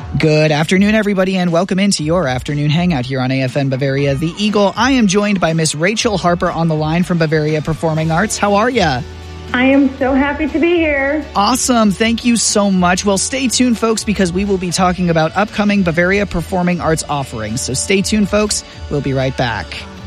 Good afternoon, everybody, and welcome into your afternoon hangout here on AFN Bavaria, The Eagle. I am joined by Miss Rachel Harper on the line from Bavaria Performing Arts. How are you? I am so happy to be here. Awesome. Thank you so much. Well, stay tuned, folks, because we will be talking about upcoming Bavaria Performing Arts offerings. So stay tuned, folks. We'll be right back.